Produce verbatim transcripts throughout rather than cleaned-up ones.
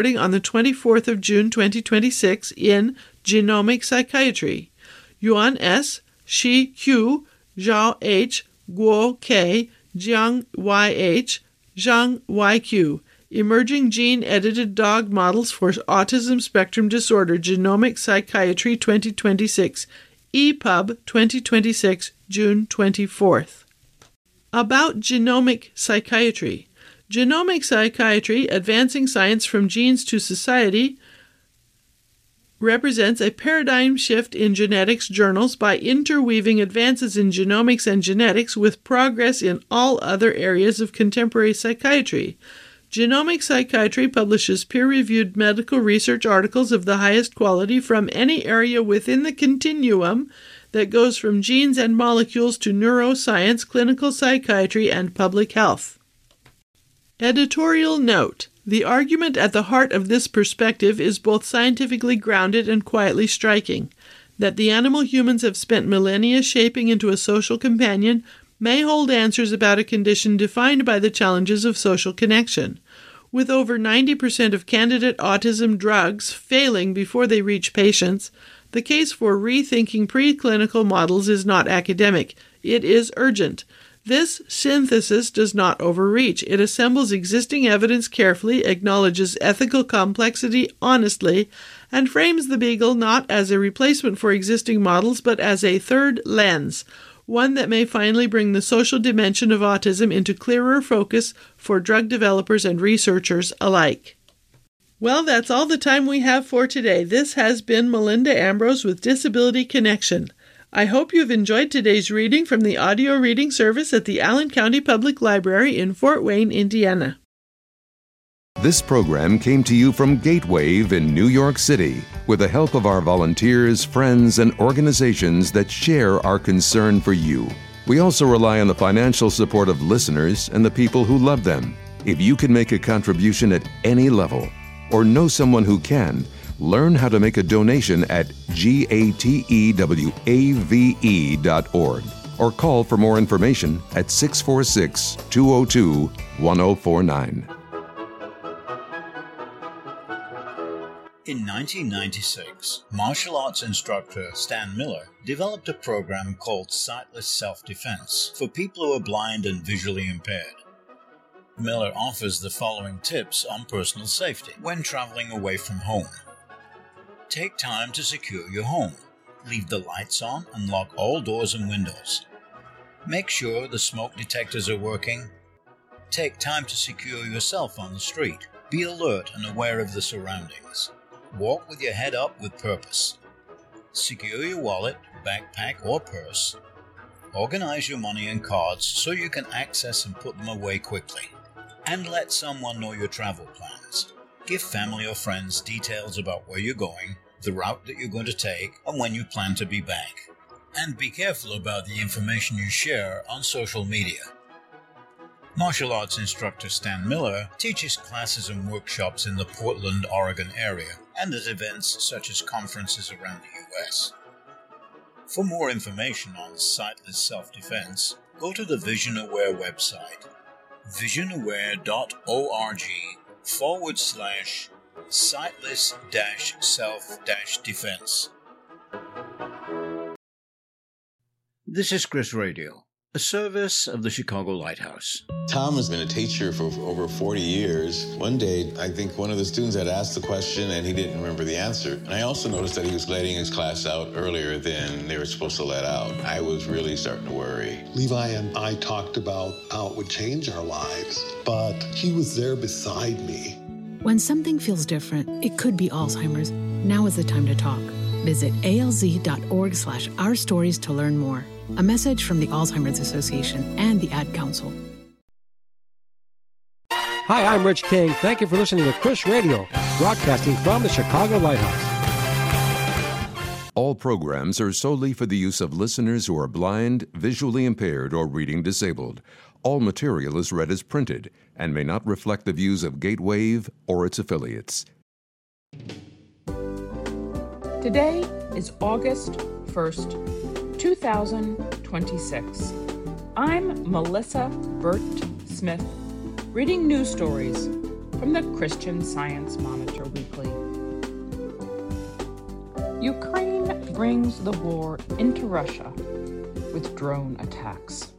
on the twenty-fourth of June twenty twenty-six in Genomic Psychiatry. Yuan S., Shi Q., Zhao H., Guo K., Jiang Y H., Zhang Y Q. Emerging Gene-Edited Dog Models for Autism Spectrum Disorder, Genomic Psychiatry twenty twenty-six, E P U B twenty twenty-six, June twenty-fourth. About genomic psychiatry. Genomic psychiatry, advancing science from genes to society, represents a paradigm shift in genetics journals by interweaving advances in genomics and genetics with progress in all other areas of contemporary psychiatry. Genomic Psychiatry publishes peer-reviewed medical research articles of the highest quality from any area within the continuum that goes from genes and molecules to neuroscience, clinical psychiatry, and public health. Editorial note: the argument at the heart of this perspective is both scientifically grounded and quietly striking. That the animal humans have spent millennia shaping into a social companion may hold answers about a condition defined by the challenges of social connection. With over ninety percent of candidate autism drugs failing before they reach patients, the case for rethinking preclinical models is not academic. It is urgent. This synthesis does not overreach. It assembles existing evidence carefully, acknowledges ethical complexity honestly, and frames the Beagle not as a replacement for existing models, but as a third lens, one that may finally bring the social dimension of autism into clearer focus for drug developers and researchers alike. Well, that's all the time we have for today. This has been Melinda Ambrose with Disability Connection. I hope you've enjoyed today's reading from the audio reading service at the Allen County Public Library in Fort Wayne, Indiana. This program came to you from Gatewave in New York City with the help of our volunteers, friends, and organizations that share our concern for you. We also rely on the financial support of listeners and the people who love them. If you can make a contribution at any level or know someone who can, learn how to make a donation at gatewave dot org or call for more information at six four six, two zero two, one zero four nine. In nineteen ninety-six, martial arts instructor Stan Miller developed a program called Sightless Self-Defense for people who are blind and visually impaired. Miller offers the following tips on personal safety when traveling away from home. Take time to secure your home. Leave the lights on and lock all doors and windows. Make sure the smoke detectors are working. Take time to secure yourself on the street. Be alert and aware of the surroundings. Walk with your head up with purpose. Secure your wallet, backpack, or purse. Organize your money and cards so you can access and put them away quickly. And let someone know your travel plans. Give family or friends details about where you're going, the route that you're going to take, and when you plan to be back. And be careful about the information you share on social media. Martial arts instructor Stan Miller teaches classes and workshops in the Portland, Oregon area and at events such as conferences around the U S. For more information on sightless self-defense, go to the VisionAware website, visionaware.org forward slash sightless dash self dash defense. This is Chris Radio, a service of the Chicago Lighthouse. Tom has been a teacher for over forty years. One day, I think one of the students had asked the question and he didn't remember the answer. And I also noticed that he was letting his class out earlier than they were supposed to let out. I was really starting to worry. Levi and I talked about how it would change our lives, but he was there beside me. When something feels different, it could be Alzheimer's. Now is the time to talk. Visit alz.org slash our stories to learn more. A message from the Alzheimer's Association and the Ad Council. Hi, I'm Rich King. Thank you for listening to Chris Radio, broadcasting from the Chicago Lighthouse. All programs are solely for the use of listeners who are blind, visually impaired, or reading disabled. All material is read as printed and may not reflect the views of Gatewave or its affiliates. Today is August first, two thousand twenty-six. I'm Melissa Burt Smith, reading news stories from the Christian Science Monitor Weekly. Ukraine brings the war into Russia with drone attacks.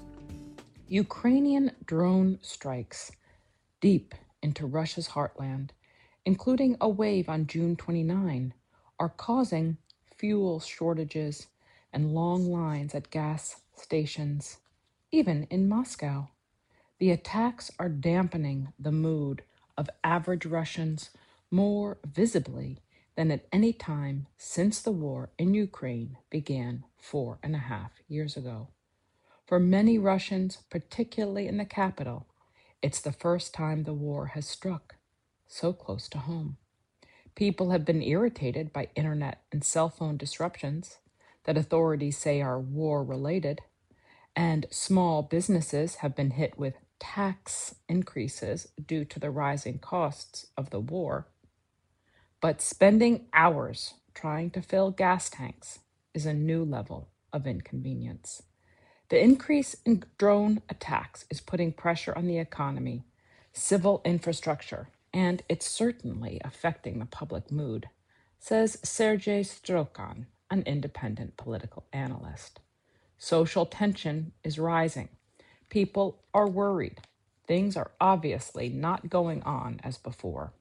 Ukrainian drone strikes deep into Russia's heartland, including a wave on June twenty-ninth, are causing fuel shortages and long lines at gas stations, even in Moscow. The attacks are dampening the mood of average Russians more visibly than at any time since the war in Ukraine began four and a half years ago. For many Russians, particularly in the capital, it's the first time the war has struck so close to home. People have been irritated by internet and cell phone disruptions that authorities say are war-related, and small businesses have been hit with tax increases due to the rising costs of the war. But spending hours trying to fill gas tanks is a new level of inconvenience. The increase in drone attacks is putting pressure on the economy, civil infrastructure, and it's certainly affecting the public mood, says Sergei Strokhan, an independent political analyst. Social tension is rising. People are worried. Things are obviously not going on as before.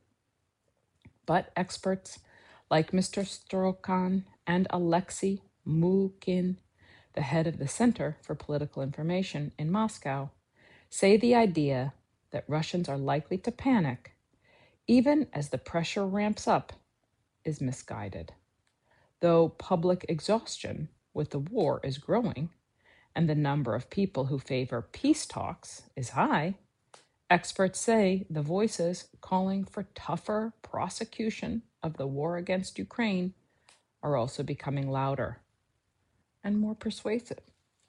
But experts like Mister Strokhan and Alexei Mukin, the head of the Center for Political Information in Moscow, say the idea that Russians are likely to panic, even as the pressure ramps up, is misguided. Though public exhaustion with the war is growing, and the number of people who favor peace talks is high, experts say the voices calling for tougher prosecution of the war against Ukraine are also becoming louder and more persuasive.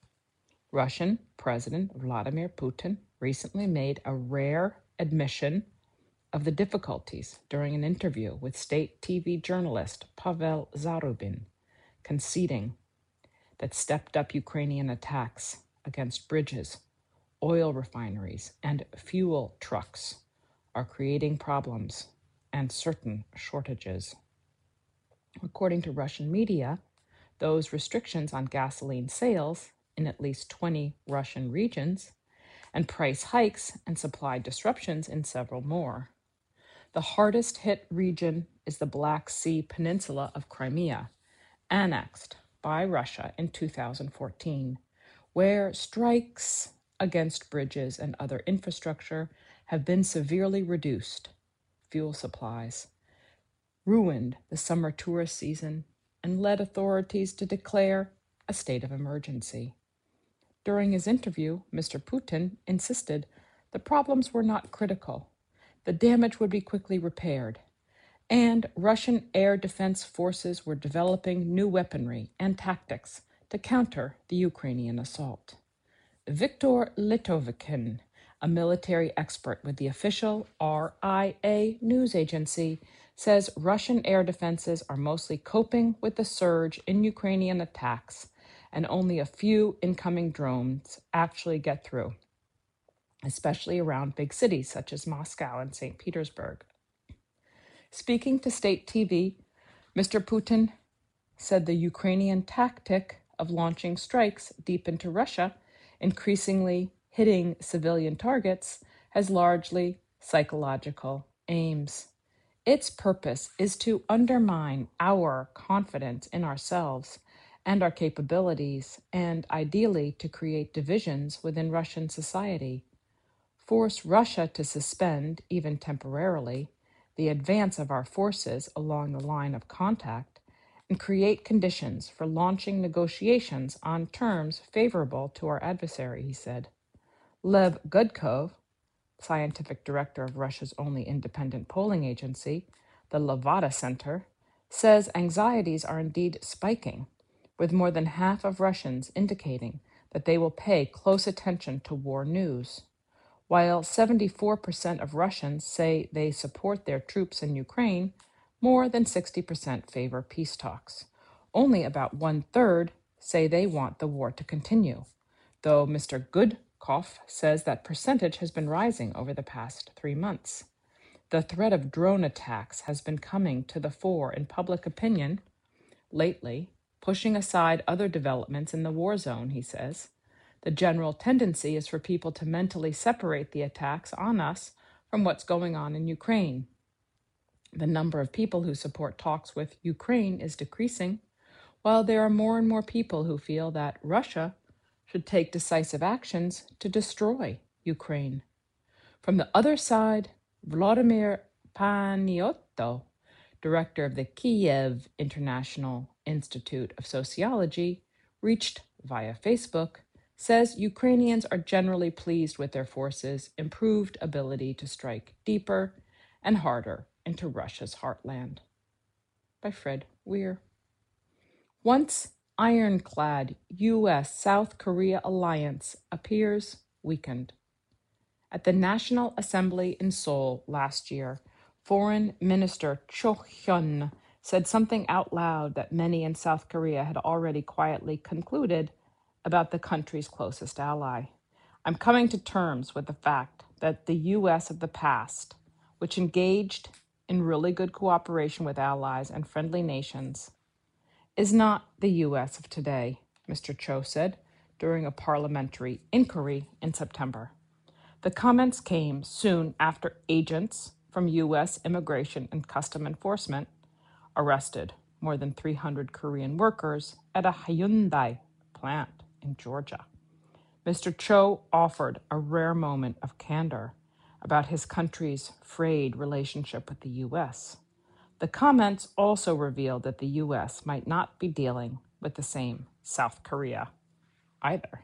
Russian President Vladimir Putin recently made a rare admission of the difficulties during an interview with state T V journalist Pavel Zarubin, conceding that stepped-up Ukrainian attacks against bridges, oil refineries, and fuel trucks are creating problems and certain shortages. According to Russian media, those restrictions on gasoline sales in at least twenty Russian regions, and price hikes and supply disruptions in several more. The hardest hit region is the Black Sea Peninsula of Crimea, annexed by Russia in two thousand fourteen, where strikes against bridges and other infrastructure have been severely reduced. Fuel supplies ruined the summer tourist season and led authorities to declare a state of emergency. During his interview, Mister Putin insisted the problems were not critical, the damage would be quickly repaired, and Russian air defense forces were developing new weaponry and tactics to counter the Ukrainian assault. Viktor Litovikin, a military expert with the official R I A news agency, says Russian air defenses are mostly coping with the surge in Ukrainian attacks, and only a few incoming drones actually get through, especially around big cities such as Moscow and Saint Petersburg. Speaking to state T V, Mister Putin said the Ukrainian tactic of launching strikes deep into Russia, increasingly hitting civilian targets, has largely psychological aims. Its purpose is to undermine our confidence in ourselves and our capabilities, and ideally to create divisions within Russian society, force Russia to suspend, even temporarily, the advance of our forces along the line of contact, and create conditions for launching negotiations on terms favorable to our adversary, he said. Lev Gudkov, scientific director of Russia's only independent polling agency, the Levada Center, says anxieties are indeed spiking, with more than half of Russians indicating that they will pay close attention to war news. While seventy-four percent of Russians say they support their troops in Ukraine, more than sixty percent favor peace talks. Only about one-third say they want the war to continue, though Mister Gudkov says that percentage has been rising over the past three months. The threat of drone attacks has been coming to the fore in public opinion lately, pushing aside other developments in the war zone, he says. The general tendency is for people to mentally separate the attacks on us from what's going on in Ukraine. The number of people who support talks with Ukraine is decreasing, while there are more and more people who feel that Russia should take decisive actions to destroy Ukraine. From the other side, Vladimir Paniotto, director of the Kiev International Institute of Sociology, reached via Facebook, says Ukrainians are generally pleased with their forces' improved ability to strike deeper and harder into Russia's heartland. By Fred Weir. Once ironclad U S South Korea alliance appears weakened. At the National Assembly in Seoul last year, Foreign Minister Cho Hyun said something out loud that many in South Korea had already quietly concluded about the country's closest ally. I'm coming to terms with the fact that the U S of the past, which engaged in really good cooperation with allies and friendly nations, is not the U S of today, Mister Cho said during a parliamentary inquiry in September. The comments came soon after agents from U S Immigration and Custom Enforcement arrested more than three hundred Korean workers at a Hyundai plant in Georgia. Mister Cho offered a rare moment of candor about his country's frayed relationship with the U S. The comments also revealed that the U S might not be dealing with the same South Korea either.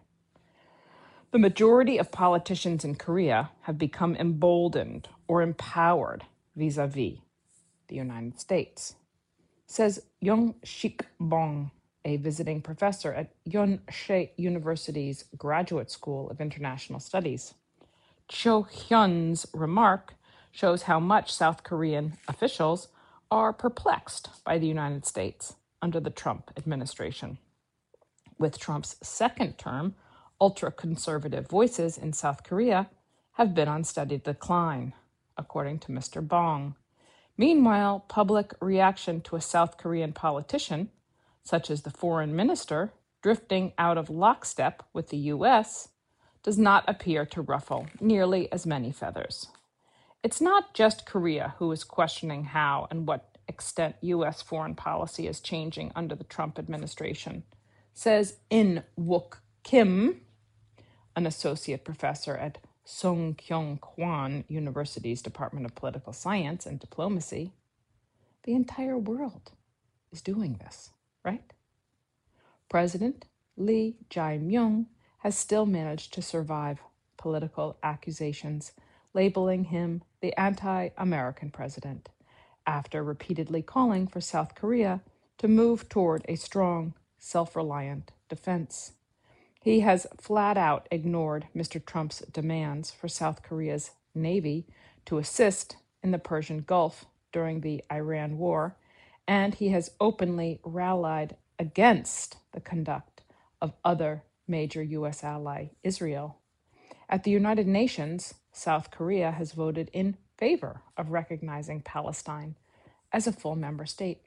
The majority of politicians in Korea have become emboldened or empowered vis-a-vis the United States, says Young-Sik Bong, a visiting professor at Yonsei University's Graduate School of International Studies. Cho Hyun's remark shows how much South Korean officials are perplexed by the United States under the Trump administration. With Trump's second term, ultra-conservative voices in South Korea have been on steady decline, according to Mister Bong. Meanwhile, public reaction to a South Korean politician, such as the foreign minister, drifting out of lockstep with the U S, does not appear to ruffle nearly as many feathers. It's not just Korea who is questioning how and what extent U S foreign policy is changing under the Trump administration, says In Wook Kim, an associate professor at Sungkyunkwan University's Department of Political Science and Diplomacy. The entire world is doing this, right? President Lee Jae-myung has still managed to survive political accusations, labeling him the anti-American president, after repeatedly calling for South Korea to move toward a strong, self-reliant defense. He has flat out ignored Mister Trump's demands for South Korea's Navy to assist in the Persian Gulf during the Iran war, and he has openly rallied against the conduct of other major U S ally, Israel. At the United Nations, South Korea has voted in favor of recognizing Palestine as a full member state.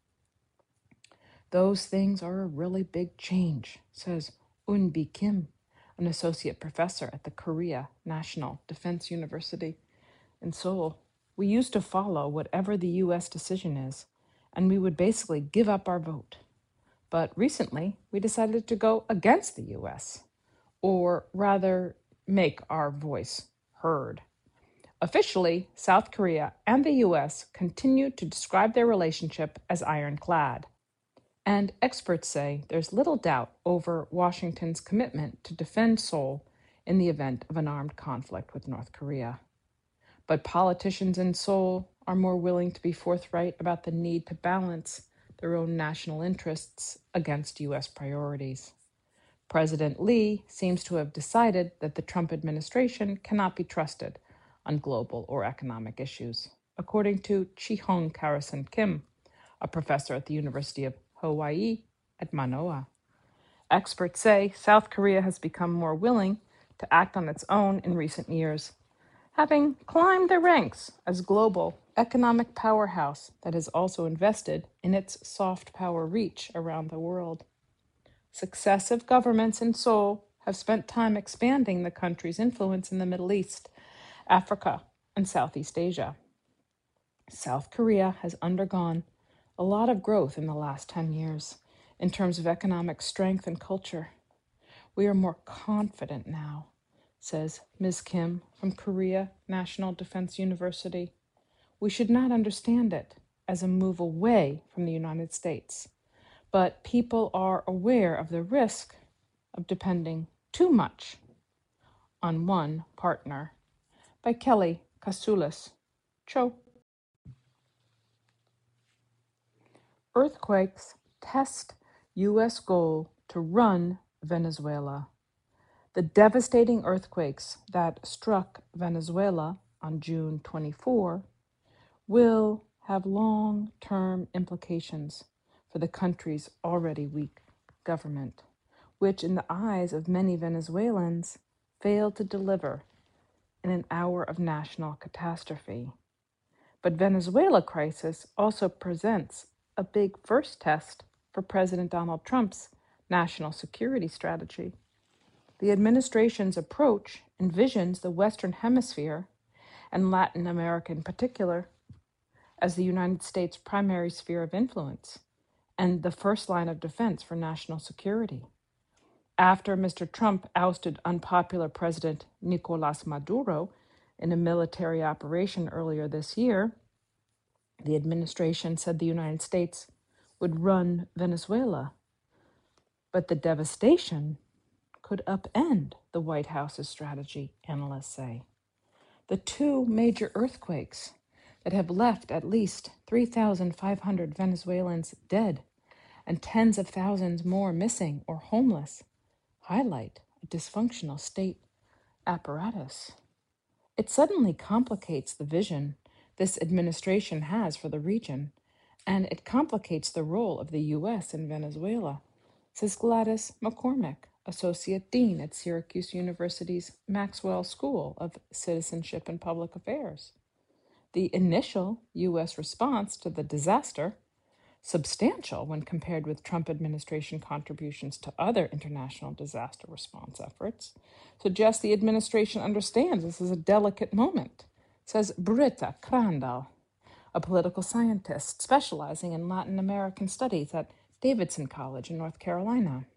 Those things are a really big change, says Eun-bi Kim, an associate professor at the Korea National Defense University in Seoul. We used to follow whatever the U S decision is, and we would basically give up our vote. But recently, we decided to go against the U S, or rather, make our voice heard. Officially, South Korea and the U S continue to describe their relationship as ironclad. And experts say there's little doubt over Washington's commitment to defend Seoul in the event of an armed conflict with North Korea. But politicians in Seoul are more willing to be forthright about the need to balance their own national interests against U S priorities. President Lee seems to have decided that the Trump administration cannot be trusted on global or economic issues, according to Chi-Hong Harrison Kim, a professor at the University of Hawaii at Manoa. Experts say South Korea has become more willing to act on its own in recent years, having climbed the ranks as global economic powerhouse that has also invested in its soft power reach around the world. Successive governments in Seoul have spent time expanding the country's influence in the Middle East, Africa, and Southeast Asia. South Korea has undergone a lot of growth in the last ten years in terms of economic strength and culture. We are more confident now, says Miz Kim from Korea National Defense University. We should not understand it as a move away from the United States, but people are aware of the risk of depending too much on one partner. By Kelly Kasulis. Cho. Earthquakes test U S goal to run Venezuela. The devastating earthquakes that struck Venezuela on June twenty-fourth will have long-term implications for the country's already weak government, which in the eyes of many Venezuelans failed to deliver in an hour of national catastrophe. But Venezuela crisis also presents a big first test for President Donald Trump's national security strategy. The administration's approach envisions the Western Hemisphere, and Latin America in particular, as the United States' primary sphere of influence and the first line of defense for national security. After Mister Trump ousted unpopular President Nicolas Maduro in a military operation earlier this year, the administration said the United States would run Venezuela. But the devastation could upend the White House's strategy, analysts say. The two major earthquakes that have left at least three thousand five hundred Venezuelans dead and tens of thousands more missing or homeless highlight a dysfunctional state apparatus. It suddenly complicates the vision this administration has for the region, and it complicates the role of the U S in Venezuela, says Gladys McCormick, Associate Dean at Syracuse University's Maxwell School of Citizenship and Public Affairs. The initial U S response to the disaster, substantial when compared with Trump administration contributions to other international disaster response efforts, suggests the administration understands this is a delicate moment, says Britta Crandall, a political scientist specializing in Latin American studies at Davidson College in North Carolina.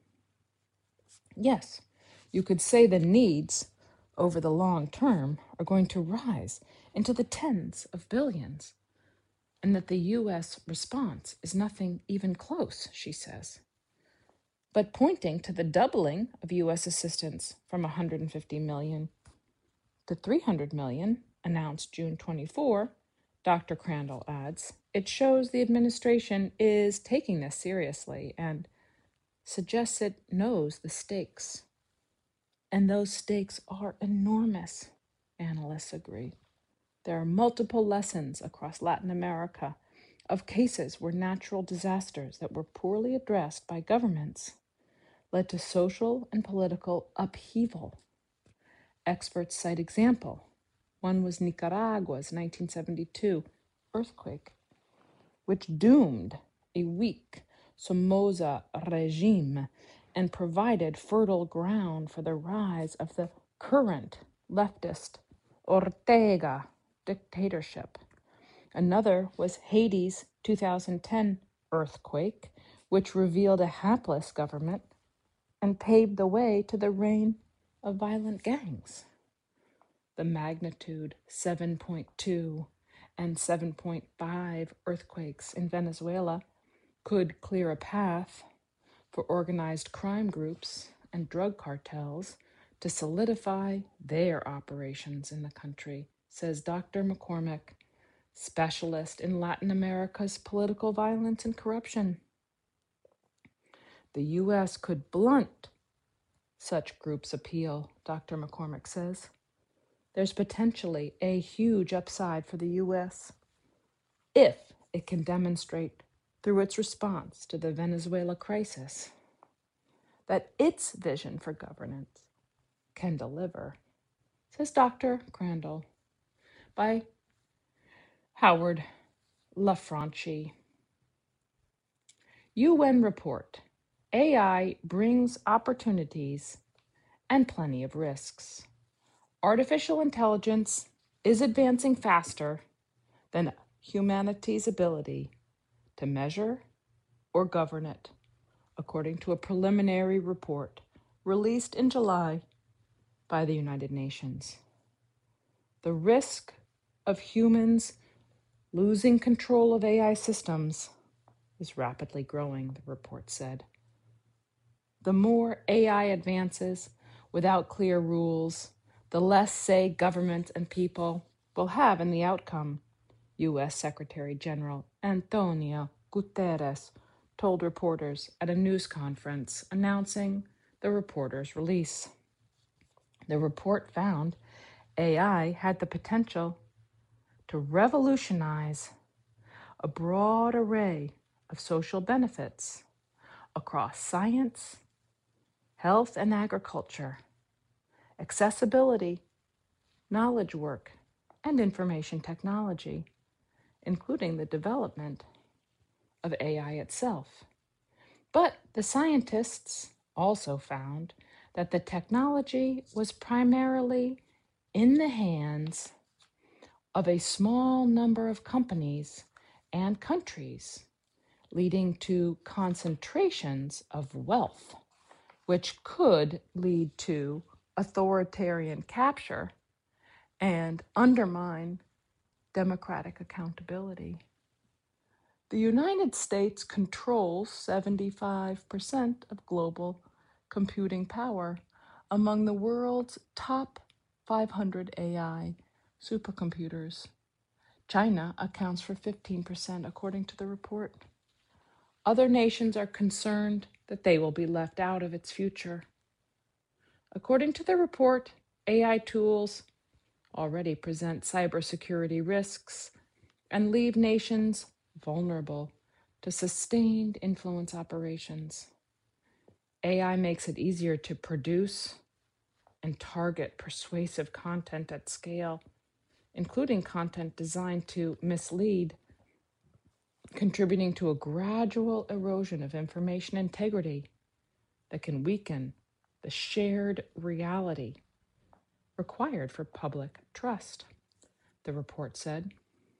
Yes, you could say the needs over the long term are going to rise into the tens of billions, and that the U S response is nothing even close, she says. But pointing to the doubling of U S assistance from one hundred fifty million dollars to three hundred million dollars announced June twenty-fourth, Doctor Crandall adds, it shows the administration is taking this seriously and suggests it knows the stakes. And those stakes are enormous, analysts agree. There are multiple lessons across Latin America of cases where natural disasters that were poorly addressed by governments led to social and political upheaval. Experts cite example. One was Nicaragua's nineteen seventy-two earthquake, which doomed a weak Somoza regime and provided fertile ground for the rise of the current leftist Ortega dictatorship. Another was Haiti's two thousand ten earthquake, which revealed a hapless government and paved the way to the reign of violent gangs. The magnitude seven point two and seven point five earthquakes in Venezuela could clear a path for organized crime groups and drug cartels to solidify their operations in the country, says Doctor McCormick, specialist in Latin America's political violence and corruption. The U S could blunt such groups' appeal, Doctor McCormick says. There's potentially a huge upside for the U S if it can demonstrate through its response to the Venezuela crisis that its vision for governance can deliver, says Doctor Crandall. by Howard LaFranchi. U N report. A I brings opportunities and plenty of risks. Artificial intelligence is advancing faster than humanity's ability to measure or govern it, according to a preliminary report released in July by the United Nations. The risk of humans losing control of A I systems is rapidly growing, the report said. The more A I advances without clear rules, the less say government and people will have in the outcome, U S Secretary General Antonio Guterres told reporters at a news conference announcing the reporter's release. The report found A I had the potential to revolutionize a broad array of social benefits across science, health and agriculture, accessibility, knowledge work, and information technology, including the development of A I itself. But the scientists also found that the technology was primarily in the hands of a small number of companies and countries, leading to concentrations of wealth, which could lead to authoritarian capture and undermine democratic accountability. The United States controls seventy-five percent of global computing power among the world's top five hundred A I supercomputers. China accounts for fifteen percent, according to the report. Other nations are concerned that they will be left out of its future. According to the report, A I tools already present cybersecurity risks and leave nations vulnerable to sustained influence operations. A I makes it easier to produce and target persuasive content at scale, including content designed to mislead, contributing to a gradual erosion of information integrity that can weaken the shared reality required for public trust, the report said.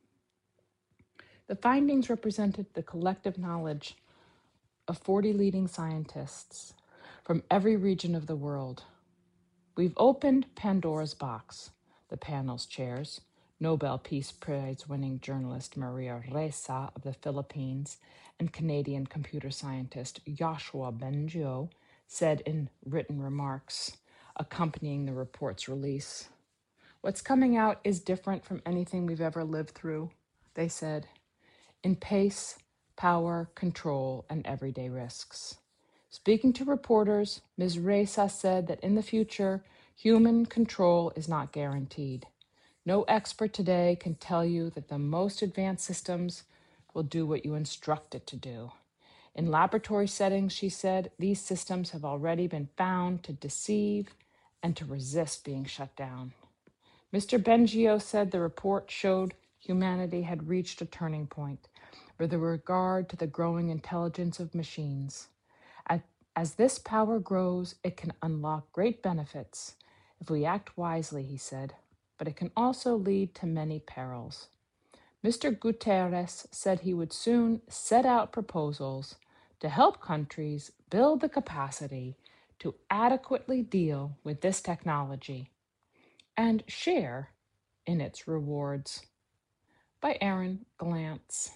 The findings represented the collective knowledge of forty leading scientists from every region of the world. We've opened Pandora's box, the panel's chairs, Nobel Peace Prize-winning journalist Maria Ressa of the Philippines and Canadian computer scientist Yoshua Bengio said in written remarks accompanying the report's release. What's coming out is different from anything we've ever lived through, they said, in pace, power, control, and everyday risks. Speaking to reporters, Miz Ressa said that in the future, human control is not guaranteed. No expert today can tell you that the most advanced systems will do what you instruct it to do. In laboratory settings, she said, these systems have already been found to deceive and to resist being shut down. Mister Bengio said the report showed humanity had reached a turning point with regard to the growing intelligence of machines. As this power grows, it can unlock great benefits if we act wisely, he said, but it can also lead to many perils. Mister Guterres said he would soon set out proposals to help countries build the capacity to adequately deal with this technology and share in its rewards. By Aaron Glantz.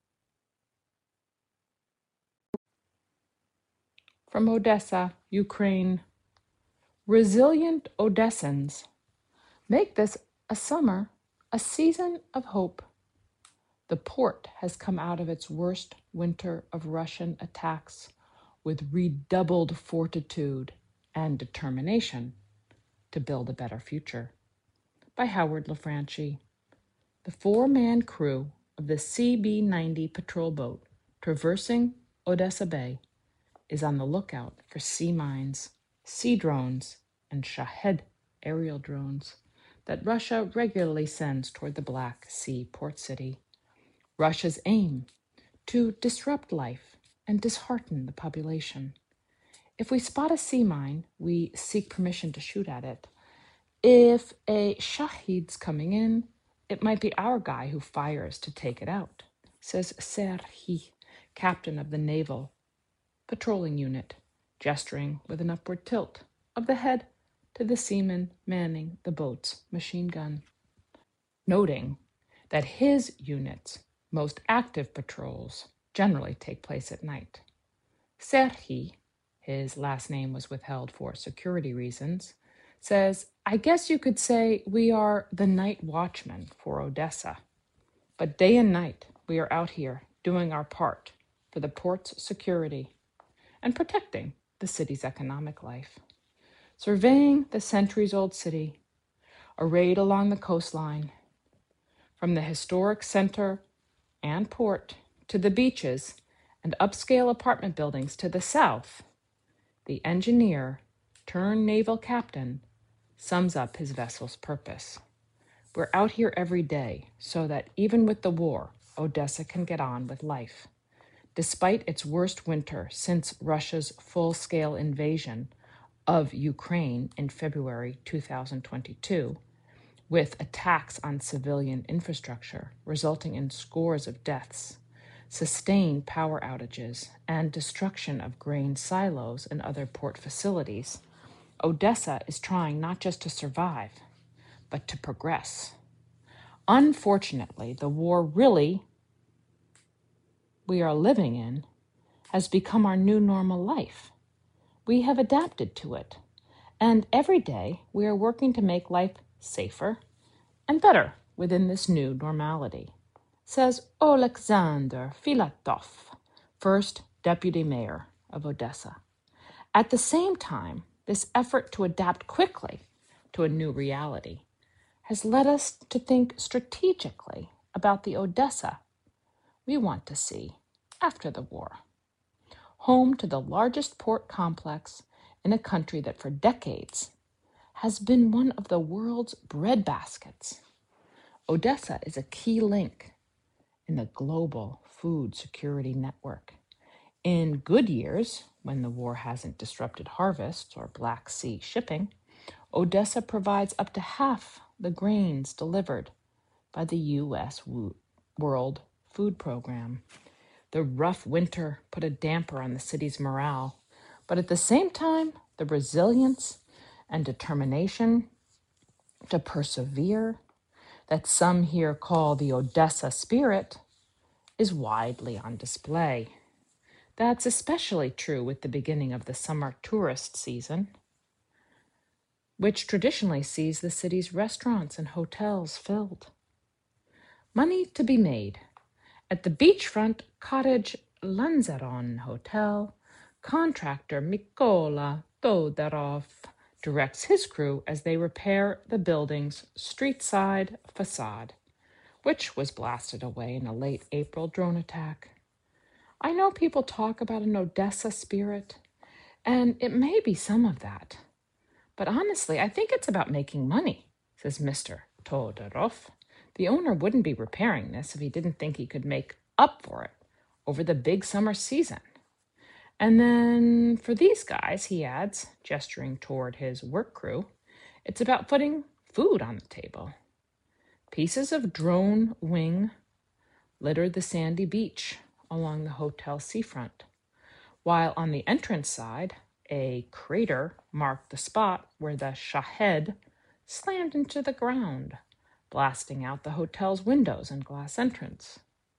From Odessa, Ukraine. Resilient Odessans make this a summer a season of hope. The port has come out of its worst winter of Russian attacks with redoubled fortitude and determination to build a better future. By Howard LaFranchi. The four-man crew of the C B ninety patrol boat traversing Odessa Bay is on the lookout for sea mines, sea drones, and Shahed aerial drones that Russia regularly sends toward the Black Sea port city. Russia's aim, to disrupt life and dishearten the population. If we spot a sea mine, we seek permission to shoot at it. If a Shahid's coming in, it might be our guy who fires to take it out, says Serhi, captain of the naval patrolling unit, gesturing with an upward tilt of the head to the seaman manning the boat's machine gun, noting that his unit's most active patrols generally take place at night. Serhi, his last name was withheld for security reasons, says, I guess you could say we are the night watchmen for Odessa. But day and night, we are out here doing our part for the port's security and protecting the city's economic life. Surveying the centuries-old city, arrayed along the coastline, from the historic center and port to the beaches and upscale apartment buildings to the south, the engineer turned naval captain sums up his vessel's purpose. We're out here every day so that even with the war, Odessa can get on with life. Despite its worst winter since Russia's full-scale invasion of Ukraine in February two thousand twenty-two, with attacks on civilian infrastructure resulting in scores of deaths, sustained power outages, and destruction of grain silos and other port facilities, Odessa is trying not just to survive, but to progress. Unfortunately, the war really we are living in has become our new normal life. We have adapted to it, and every day we are working to make life safer and better within this new normality, says Oleksandr Filatov, first deputy mayor of Odessa. At the same time, this effort to adapt quickly to a new reality has led us to think strategically about the Odessa we want to see after the war. Home to the largest port complex in a country that for decades has been one of the world's breadbaskets. Odessa is a key link in the global food security network. In good years, when the war hasn't disrupted harvests or Black Sea shipping, Odessa provides up to half the grains delivered by the U S World Food Program. The rough winter put a damper on the city's morale, but at the same time, the resilience and determination to persevere that some here call the Odessa spirit is widely on display. That's especially true with the beginning of the summer tourist season, which traditionally sees the city's restaurants and hotels filled. Money to be made. At the beachfront cottage Lanzaron Hotel, contractor Mykola Todorov directs his crew as they repair the building's street-side facade, which was blasted away in a late April drone attack. I know people talk about an Odessa spirit, and it may be some of that. But honestly, I think it's about making money, says Mister Todorov. The owner wouldn't be repairing this if he didn't think he could make up for it over the big summer season. And then for these guys, he adds, gesturing toward his work crew, it's about putting food on the table. Pieces of drone wing littered the sandy beach along the hotel seafront, while on the entrance side, a crater marked the spot where the Shahed slammed into the ground, blasting out the hotel's windows and glass entrance.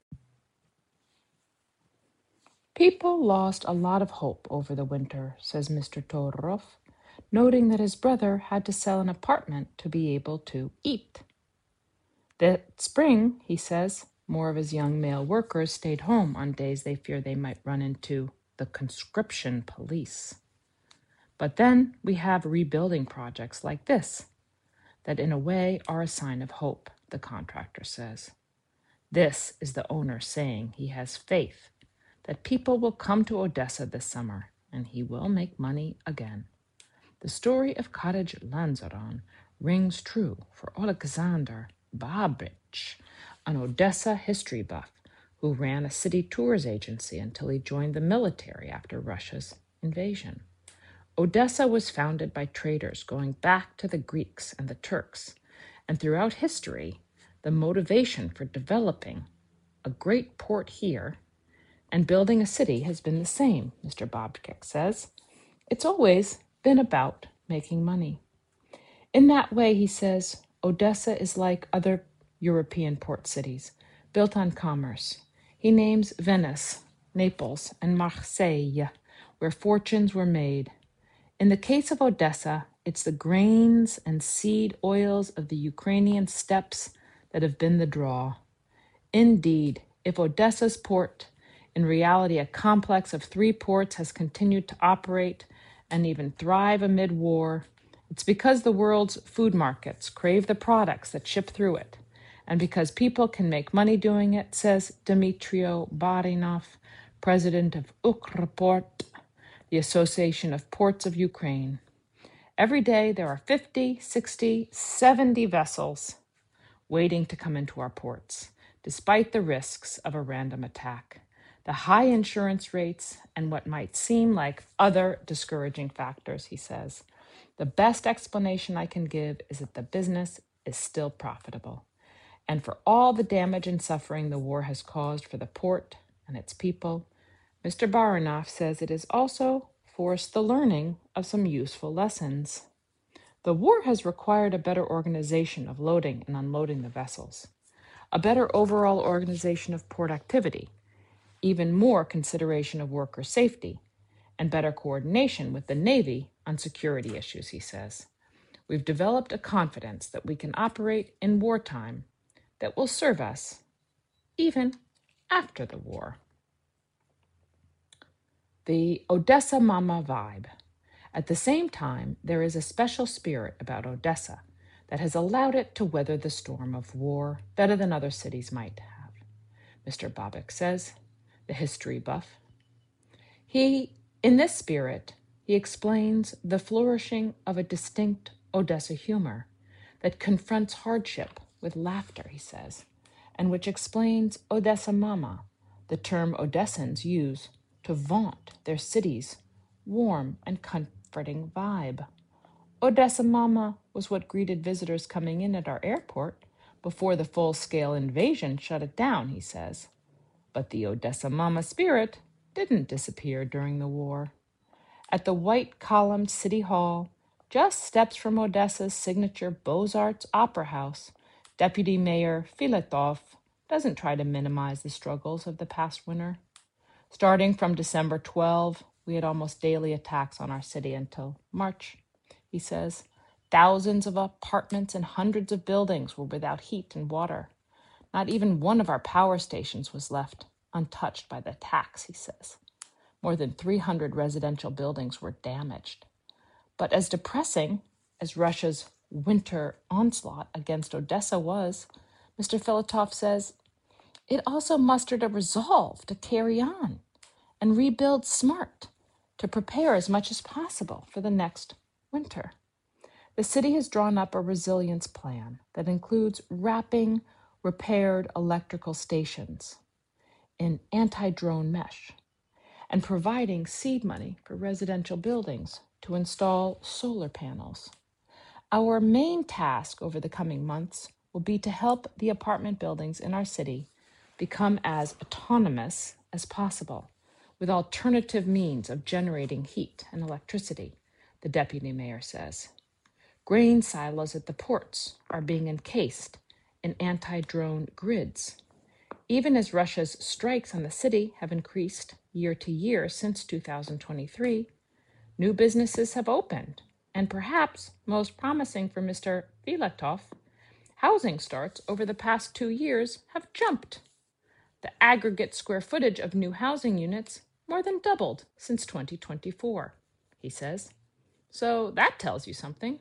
People lost a lot of hope over the winter, says Mister Todorov, noting that his brother had to sell an apartment to be able to eat. That spring, he says, more of his young male workers stayed home on days they fear they might run into the conscription police. But then we have rebuilding projects like this, that in a way are a sign of hope, the contractor says. This is the owner saying he has faith that people will come to Odessa this summer and he will make money again. The story of cottage Lanzaron rings true for Alexander Babrich, an Odessa history buff who ran a city tours agency until he joined the military after Russia's invasion. Odessa was founded by traders going back to the Greeks and the Turks, and throughout history, the motivation for developing a great port here and building a city has been the same, Mister Bobkik says. It's always been about making money. In that way, he says, Odessa is like other European port cities, built on commerce. He names Venice, Naples, and Marseille, where fortunes were made. In the case of Odessa, it's the grains and seed oils of the Ukrainian steppes that have been the draw. Indeed, if Odessa's port, in reality a complex of three ports, has continued to operate and even thrive amid war, it's because the world's food markets crave the products that ship through it, and because people can make money doing it, says Dmitrio Barinov, president of Ukroport, the Association of Ports of Ukraine. Every day there are fifty, sixty, seventy vessels waiting to come into our ports, despite the risks of a random attack, the high insurance rates, and what might seem like other discouraging factors, he says. The best explanation I can give is that the business is still profitable. And for all the damage and suffering the war has caused for the port and its people, Mister Barinov says it has also forced the learning of some useful lessons. The war has required a better organization of loading and unloading the vessels, a better overall organization of port activity, even more consideration of worker safety, and better coordination with the Navy on security issues, he says. We've developed a confidence that we can operate in wartime that will serve us even after the war. The Odessa Mama vibe. At the same time, there is a special spirit about Odessa that has allowed it to weather the storm of war better than other cities might have. Mister Babik says, the history buff. He, in this spirit, he explains the flourishing of a distinct Odessa humor that confronts hardship with laughter, he says, and which explains Odessa Mama, the term Odessans use to vaunt their city's warm and comforting vibe. Odessa Mama was what greeted visitors coming in at our airport before the full-scale invasion shut it down, he says. But the Odessa Mama spirit didn't disappear during the war. At the white-columned City Hall, just steps from Odessa's signature Beaux-Arts Opera House, Deputy Mayor Filatov doesn't try to minimize the struggles of the past winter. Starting from December twelfth, we had almost daily attacks on our city until March, he says. Thousands of apartments and hundreds of buildings were without heat and water. Not even one of our power stations was left untouched by the attacks, he says. More than three hundred residential buildings were damaged. But as depressing as Russia's winter onslaught against Odessa was, Mister Filatov says, it also mustered a resolve to carry on and rebuild smart, to prepare as much as possible for the next winter. The city has drawn up a resilience plan that includes wrapping repaired electrical stations in anti-drone mesh and providing seed money for residential buildings to install solar panels. Our main task over the coming months will be to help the apartment buildings in our city become as autonomous as possible, with alternative means of generating heat and electricity, the deputy mayor says. Grain silos at the ports are being encased in anti-drone grids. Even as Russia's strikes on the city have increased year to year since two thousand twenty-three, new businesses have opened, and perhaps most promising for Mister Filatov, housing starts over the past two years have jumped. The aggregate square footage of new housing units more than doubled since twenty twenty-four, he says. So that tells you something.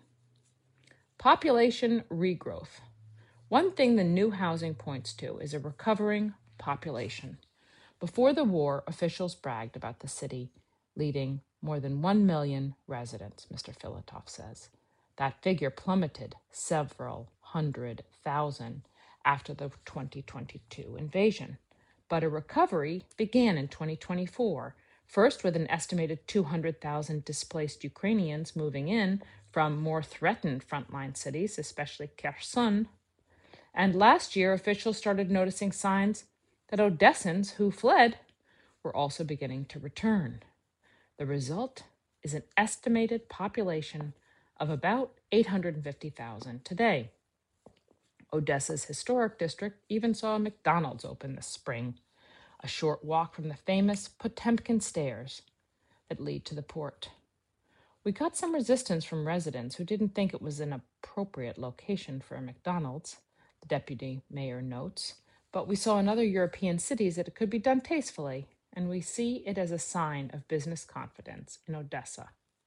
Population regrowth. One thing the new housing points to is a recovering population. Before the war, officials bragged about the city leading more than one million residents, Mister Filatov says. That figure plummeted several hundred thousand after the twenty twenty-two invasion. But a recovery began in twenty twenty-four, first with an estimated two hundred thousand displaced Ukrainians moving in from more threatened frontline cities, especially Kherson. And last year, officials started noticing signs that Odessans who fled were also beginning to return. The result is an estimated population of about eight hundred fifty thousand today. Odessa's historic district even saw a McDonald's open this spring, a short walk from the famous Potemkin stairs that lead to the port. We got some resistance from residents who didn't think it was an appropriate location for a McDonald's, the deputy mayor notes, but we saw in other European cities that it could be done tastefully, and we see it as a sign of business confidence in Odessa.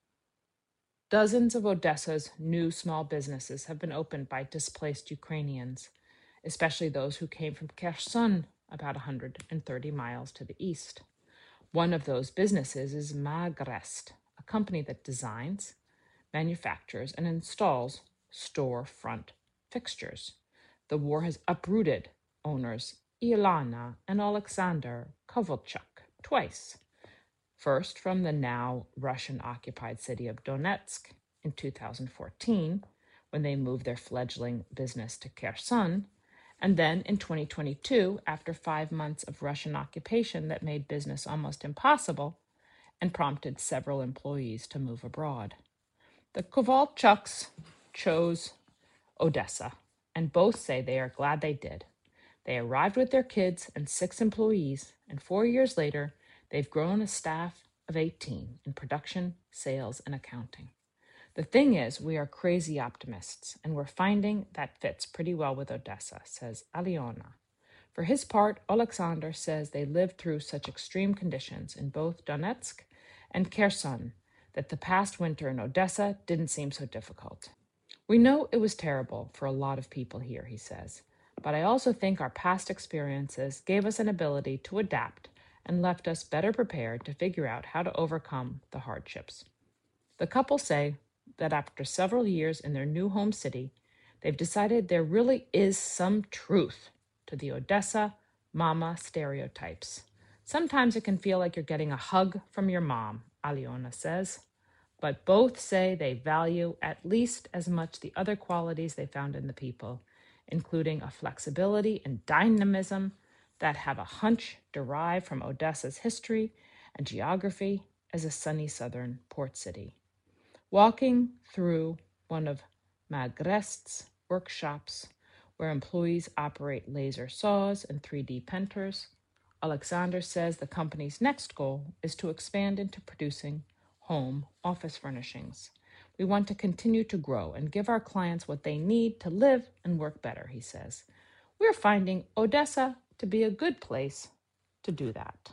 Dozens of Odessa's new small businesses have been opened by displaced Ukrainians, especially those who came from Kherson, about one hundred thirty miles to the east. One of those businesses is Magrest, a company that designs, manufactures, and installs storefront fixtures. The war has uprooted owners Ilana and Alexander Kovalchuk twice. First from the now Russian-occupied city of Donetsk in two thousand fourteen, when they moved their fledgling business to Kherson, and then in twenty twenty-two, after five months of Russian occupation that made business almost impossible and prompted several employees to move abroad. The Kovalchuks chose Odessa, and both say they are glad they did. They arrived with their kids and six employees, and four years later, they've grown a staff of eighteen in production, sales, and accounting. The thing is, we are crazy optimists, and we're finding that fits pretty well with Odessa, says Aliona. For his part, Alexander says they lived through such extreme conditions in both Donetsk and Kherson that the past winter in Odessa didn't seem so difficult. We know it was terrible for a lot of people here, he says, but I also think our past experiences gave us an ability to adapt and left us better prepared to figure out how to overcome the hardships. The couple say that after several years in their new home city, they've decided there really is some truth to the Odessa mama stereotypes. Sometimes it can feel like you're getting a hug from your mom, Aliona says, but both say they value at least as much the other qualities they found in the people, including a flexibility and dynamism that have a hunch derived from Odessa's history and geography as a sunny southern port city. Walking through one of Magrest's workshops, where employees operate laser saws and three D printers, Alexander says the company's next goal is to expand into producing home office furnishings. We want to continue to grow and give our clients what they need to live and work better, he says. We're finding Odessa to be a good place to do that.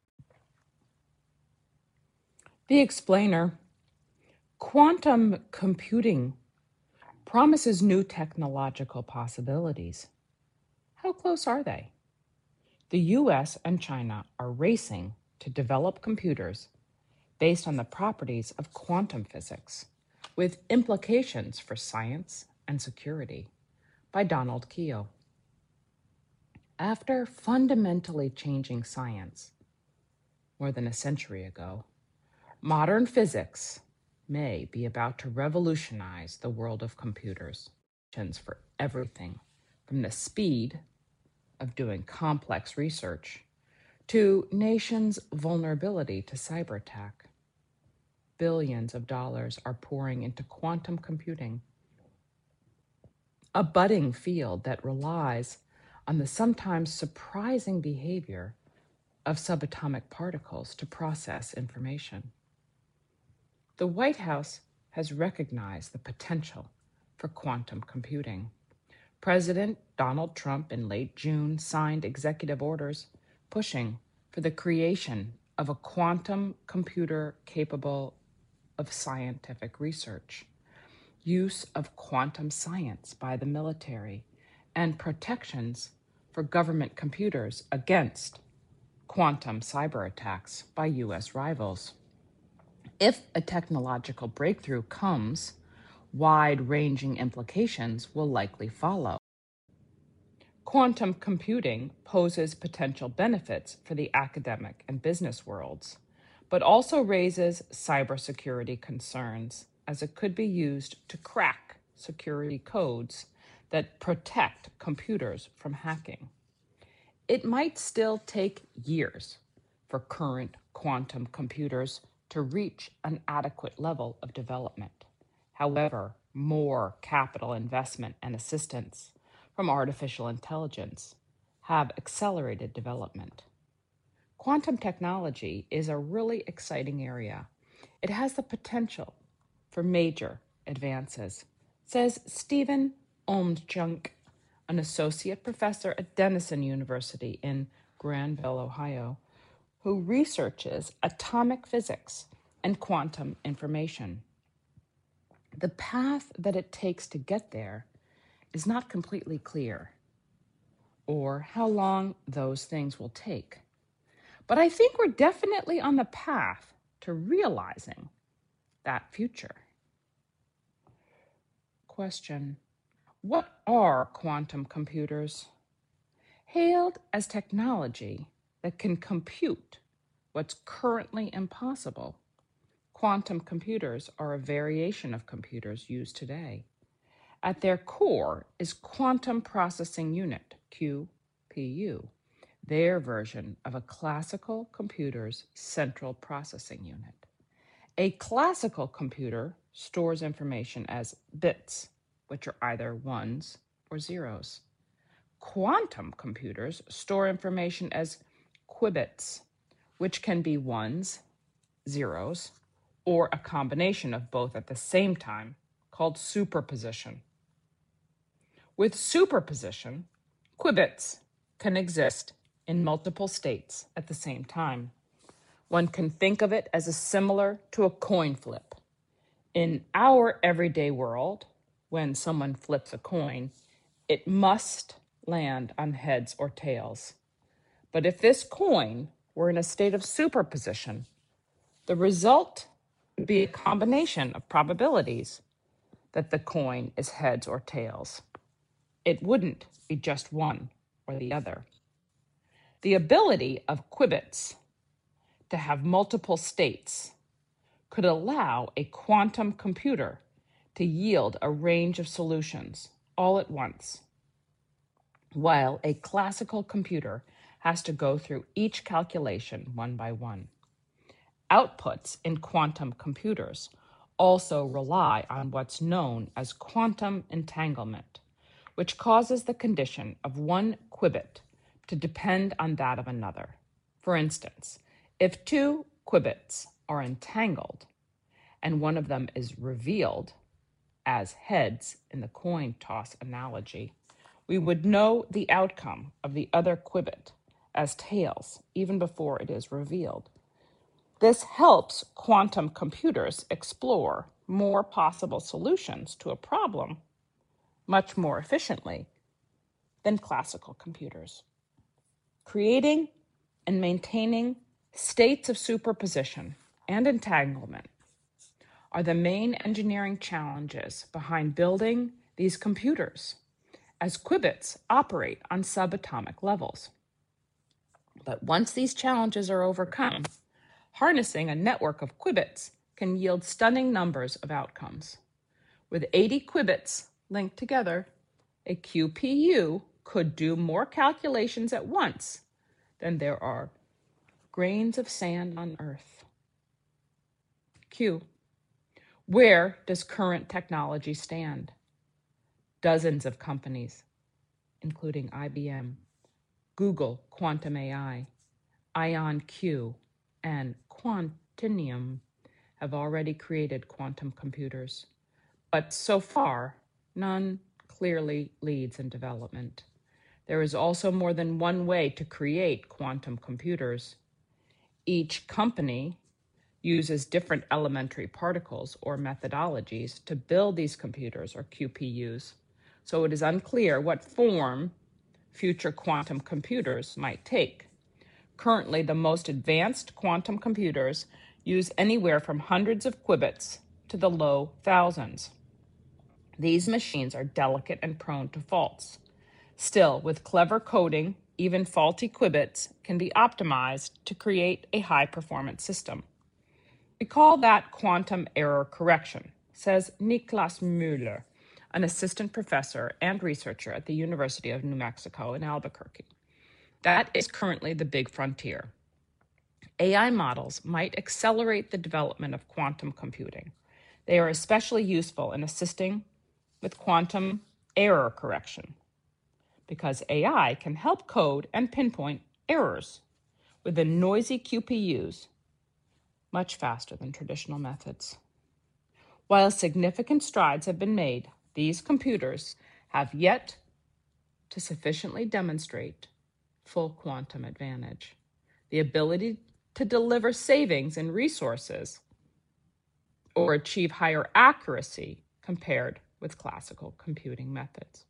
The explainer, quantum computing promises new technological possibilities. How close are they? The U S and China are racing to develop computers based on the properties of quantum physics, with implications for science and security, by Donald Keough. After fundamentally changing science more than a century ago, modern physics may be about to revolutionize the world of computers for everything from the speed of doing complex research to nations' vulnerability to cyber attack. Billions of dollars are pouring into quantum computing, a budding field that relies on the sometimes surprising behavior of subatomic particles to process information. The White House has recognized the potential for quantum computing. President Donald Trump in late June signed executive orders pushing for the creation of a quantum computer capable of scientific research, use of quantum science by the military, and protections for government computers against quantum cyber attacks by U S rivals. If a technological breakthrough comes, wide-ranging implications will likely follow. Quantum computing poses potential benefits for the academic and business worlds, but also raises cybersecurity concerns, as it could be used to crack security codes that protect computers from hacking. It might still take years for current quantum computers to reach an adequate level of development. However, more capital investment and assistance from artificial intelligence have accelerated development. Quantum technology is a really exciting area. It has the potential for major advances, says Stephen Olmjunk, an associate professor at Denison University in Granville, Ohio, who researches atomic physics and quantum information. The path that it takes to get there is not completely clear, or how long those things will take. But I think we're definitely on the path to realizing that future. Question: what are quantum computers? Hailed as technology that can compute what's currently impossible, quantum computers are a variation of computers used today. At their core is Quantum Processing Unit, Q P U, their version of a classical computer's central processing unit. A classical computer stores information as bits, which are either ones or zeros. Quantum computers store information as qubits, which can be ones, zeros, or a combination of both at the same time, called superposition. With superposition, qubits can exist in multiple states at the same time. One can think of it as a similar to a coin flip. In our everyday world, when someone flips a coin, it must land on heads or tails. But if this coin were in a state of superposition, the result would be a combination of probabilities that the coin is heads or tails. It wouldn't be just one or the other. The ability of qubits to have multiple states could allow a quantum computer to yield a range of solutions all at once, while a classical computer has to go through each calculation one by one. Outputs in quantum computers also rely on what's known as quantum entanglement, which causes the condition of one qubit to depend on that of another. For instance, if two qubits are entangled and one of them is revealed as heads in the coin toss analogy, we would know the outcome of the other qubit as tails even before it is revealed. This helps quantum computers explore more possible solutions to a problem much more efficiently than classical computers. Creating and maintaining states of superposition and entanglement are the main engineering challenges behind building these computers, as qubits operate on subatomic levels. But once these challenges are overcome, harnessing a network of qubits can yield stunning numbers of outcomes. With eighty qubits linked together, a Q P U could do more calculations at once than there are grains of sand on Earth. Q. Where does current technology stand? Dozens of companies, including I B M, Google Quantum A I, IonQ, and Quantinuum, have already created quantum computers. But so far, none clearly leads in development. There is also more than one way to create quantum computers. Each company uses different elementary particles or methodologies to build these computers or Q P Us, so it is unclear what form future quantum computers might take. Currently, the most advanced quantum computers use anywhere from hundreds of qubits to the low thousands. These machines are delicate and prone to faults. Still, with clever coding, even faulty qubits can be optimized to create a high-performance system. We call that quantum error correction, says Niklas Müller, an assistant professor and researcher at the University of New Mexico in Albuquerque. That is currently the big frontier. A I models might accelerate the development of quantum computing. They are especially useful in assisting with quantum error correction, because A I can help code and pinpoint errors within noisy Q P Us much faster than traditional methods. While significant strides have been made, these computers have yet to sufficiently demonstrate full quantum advantage, the ability to deliver savings in resources or achieve higher accuracy compared with classical computing methods.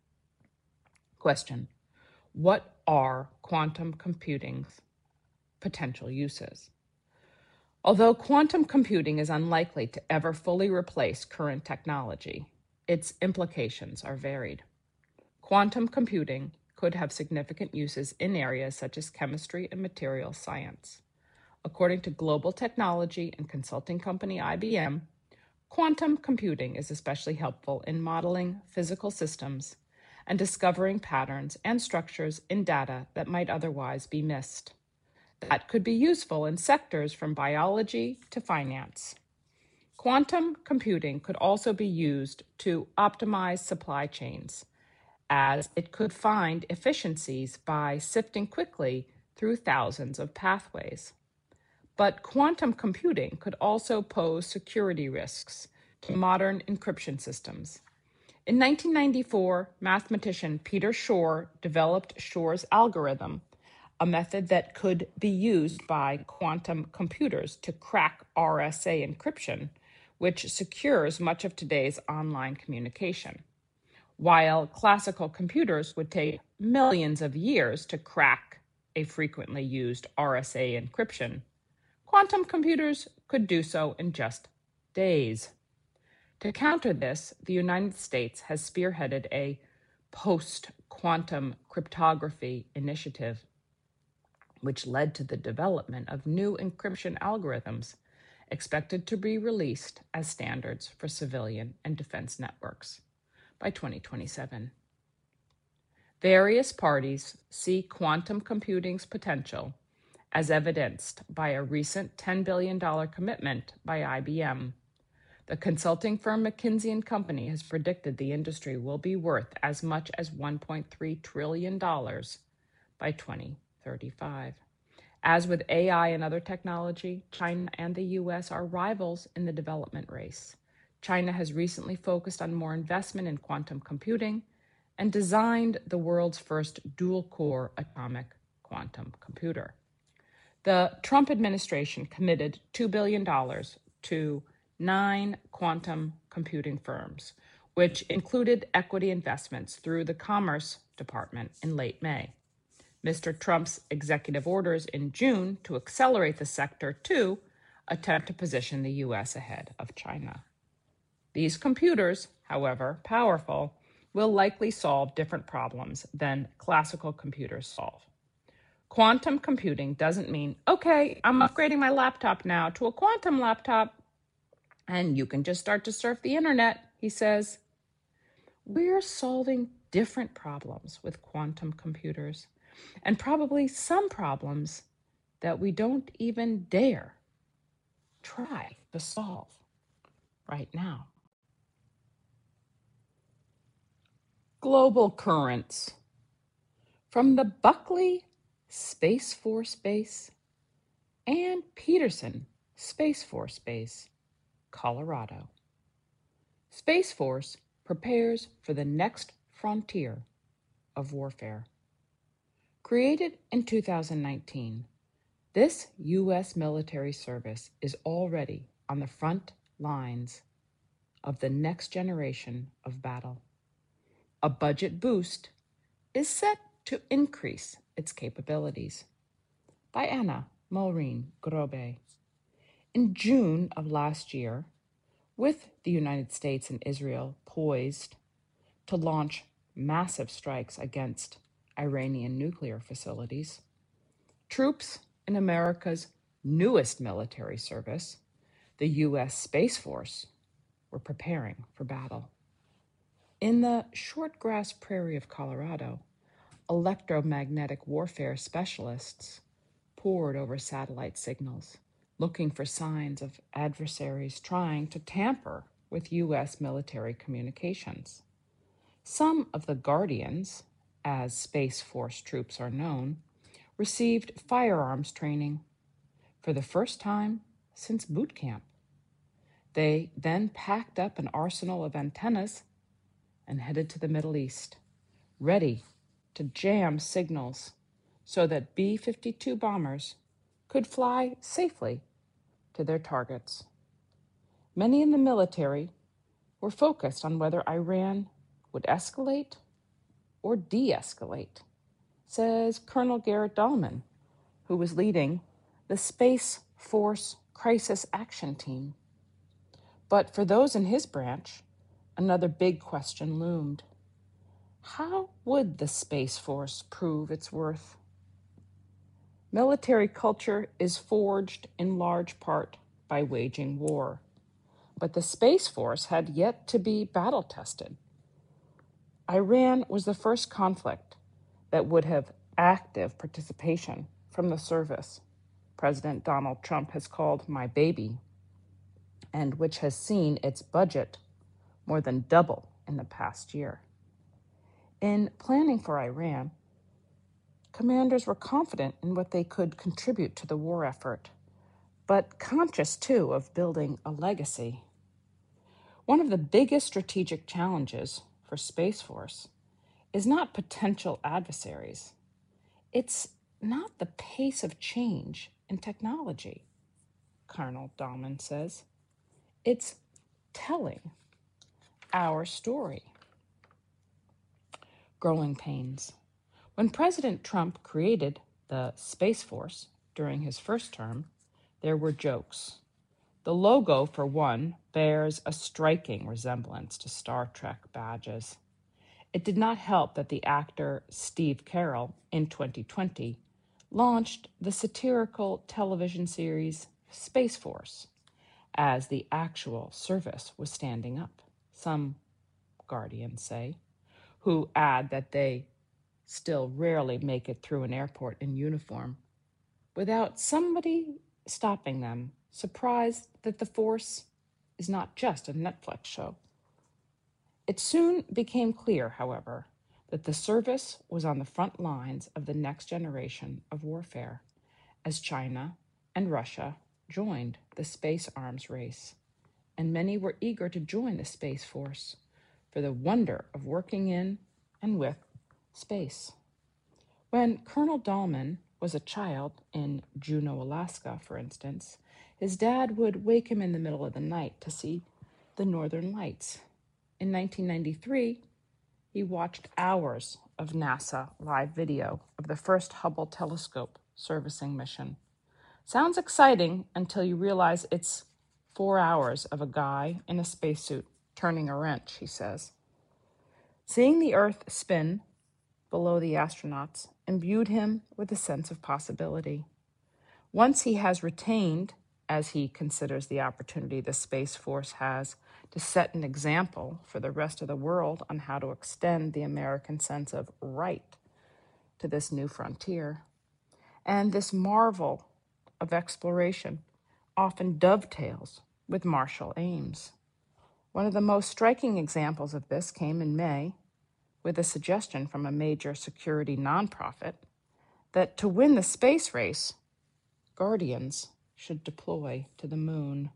Question: what are quantum computing's potential uses? Although quantum computing is unlikely to ever fully replace current technology, its implications are varied. Quantum computing could have significant uses in areas such as chemistry and materials science. According to global technology and consulting company I B M, quantum computing is especially helpful in modeling physical systems and discovering patterns and structures in data that might otherwise be missed. That could be useful in sectors from biology to finance. Quantum computing could also be used to optimize supply chains, as it could find efficiencies by sifting quickly through thousands of pathways. But quantum computing could also pose security risks to modern encryption systems. In nineteen ninety-four, mathematician Peter Shor developed Shor's algorithm, a method that could be used by quantum computers to crack R S A encryption, which secures much of today's online communication. While classical computers would take millions of years to crack a frequently used R S A encryption, quantum computers could do so in just days. To counter this, the United States has spearheaded a post-quantum cryptography initiative, which led to the development of new encryption algorithms expected to be released as standards for civilian and defense networks by twenty twenty-seven. Various parties see quantum computing's potential as evidenced by a recent ten billion dollars commitment by I B M. The consulting firm McKinsey and Company has predicted the industry will be worth as much as one point three trillion dollars by twenty thirty-five. As with A I and other technology, China and the U S are rivals in the development race. China has recently focused on more investment in quantum computing and designed the world's first dual-core atomic quantum computer. The Trump administration committed two billion dollars to nine quantum computing firms, which included equity investments through the Commerce Department in late May. Mister Trump's executive orders in June to accelerate the sector, too, attempt to position the U S ahead of China. These computers, however powerful, will likely solve different problems than classical computers solve. Quantum computing doesn't mean, okay, I'm upgrading my laptop now to a quantum laptop, and you can just start to surf the internet, he says. We're solving different problems with quantum computers, and probably some problems that we don't even dare try to solve right now. Global currents. From the Buckley Space Force Base and Peterson Space Force Base, Colorado. Space Force prepares for the next frontier of warfare. Created in two thousand nineteen, this U S military service is already on the front lines of the next generation of battle. A budget boost is set to increase its capabilities. By Anna Maureen Grobe. In June of last year, with the United States and Israel poised to launch massive strikes against Iranian nuclear facilities. Troops in America's newest military service, the U S Space Force, were preparing for battle. In the short-grass prairie of Colorado, electromagnetic warfare specialists pored over satellite signals, looking for signs of adversaries trying to tamper with U S military communications. Some of the Guardians, as Space Force troops are known, received firearms training for the first time since boot camp. They then packed up an arsenal of antennas and headed to the Middle East, ready to jam signals so that B fifty-two bombers could fly safely to their targets. Many in the military were focused on whether Iran would escalate or de-escalate, says Colonel Garrett Dahlman, who was leading the Space Force Crisis Action Team. But for those in his branch, another big question loomed. How would the Space Force prove its worth? Military culture is forged in large part by waging war, but the Space Force had yet to be battle-tested. Iran was the first conflict that would have active participation from the service President Donald Trump has called my baby, and which has seen its budget more than double in the past year. In planning for Iran, commanders were confident in what they could contribute to the war effort, but conscious, too, of building a legacy. One of the biggest strategic challenges for Space Force is not potential adversaries. It's not the pace of change in technology, Colonel Dahlman says. It's telling our story. Growing pains. When President Trump created the Space Force during his first term, there were jokes. The logo, for one, bears a striking resemblance to Star Trek badges. It did not help that the actor Steve Carell, in twenty twenty, launched the satirical television series Space Force, as the actual service was standing up, some Guardians say, who add that they still rarely make it through an airport in uniform without somebody stopping them, surprised that the Force is not just a Netflix show. It soon became clear, however, that the service was on the front lines of the next generation of warfare, as China and Russia joined the space arms race, and many were eager to join the Space Force for the wonder of working in and with space. When Colonel Dahlman was a child in Juneau, Alaska, for instance, his dad would wake him in the middle of the night to see the Northern Lights. In nineteen ninety-three, he watched hours of NASA live video of the first Hubble telescope servicing mission. Sounds exciting until you realize it's four hours of a guy in a spacesuit turning a wrench, he says. Seeing the Earth spin below the astronauts imbued him with a sense of possibility. Once he has retained, as he considers the opportunity the Space Force has to set an example for the rest of the world on how to extend the American sense of right to this new frontier. And this marvel of exploration often dovetails with martial aims. One of the most striking examples of this came in May with a suggestion from a major security nonprofit that to win the space race, Guardians should deploy to the moon.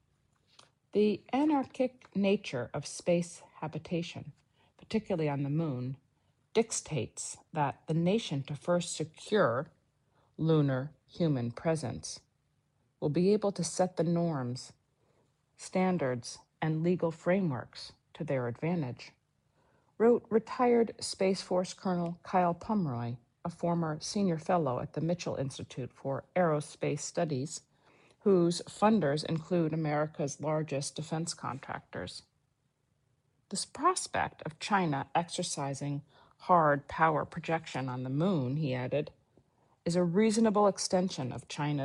The anarchic nature of space habitation, particularly on the moon, dictates that the nation to first secure lunar human presence will be able to set the norms, standards, and legal frameworks to their advantage, wrote retired Space Force Colonel Kyle Pomeroy, a former senior fellow at the Mitchell Institute for Aerospace Studies, whose funders include America's largest defense contractors. This prospect of China exercising hard power projection on the moon, he added, is a reasonable extension of China's